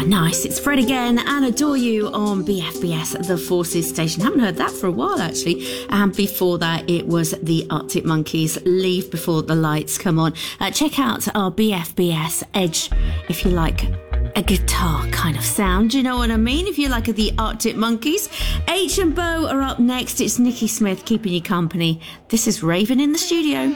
Nice. It's Fred again and Adore You on BFBS, the Forces station. Haven't heard that for a while, actually. And before that, it was the Arctic Monkeys, Leave Before the Lights Come On. Check out our BFBS Edge if you like a guitar kind of sound. Do you know what I mean? If you like the Arctic Monkeys. H and Bo are up next. It's Nikki Smith keeping you company. This is Raven in the studio.